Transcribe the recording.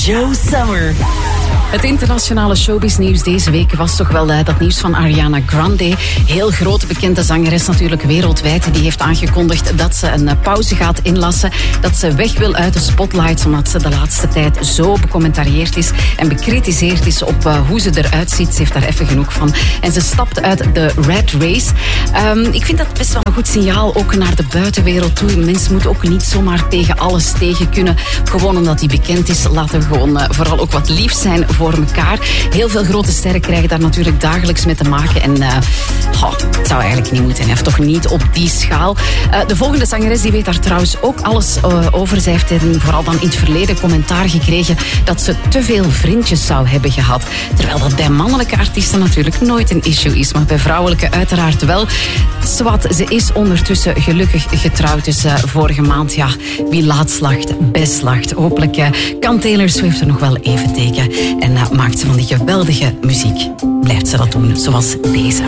Joe Summer. Het internationale showbiznieuws deze week was toch wel dat nieuws van Ariana Grande. Heel grote bekende zangeres natuurlijk wereldwijd. Die heeft aangekondigd dat ze een pauze gaat inlassen. Dat ze weg wil uit de spotlights omdat ze de laatste tijd zo becommentarieerd is en bekritiseerd is op hoe ze eruit ziet. Ze heeft daar even genoeg van. En ze stapt uit de Rat Race. Ik vind dat best wel een goed signaal, ook naar de buitenwereld toe. Mensen moeten ook niet zomaar tegen alles tegen kunnen. Gewoon omdat hij bekend is, laten we gewoon vooral ook wat lief zijn voor elkaar. Heel veel grote sterren krijgen daar natuurlijk dagelijks mee te maken. En het zou eigenlijk niet moeten. Of toch niet op die schaal. De volgende zangeres die weet daar trouwens ook alles over. Zij heeft vooral dan in het verleden commentaar gekregen dat ze te veel vriendjes zou hebben gehad. Terwijl dat bij mannelijke artiesten natuurlijk nooit een issue is. Maar bij vrouwelijke uiteraard wel. Zwat, ze is ondertussen gelukkig getrouwd. Dus vorige maand, ja, wie laat slacht, best slacht. Hopelijk kan Taylor Swift er nog wel even tegen. En maakt ze van die geweldige muziek. Blijft ze dat doen, zoals deze.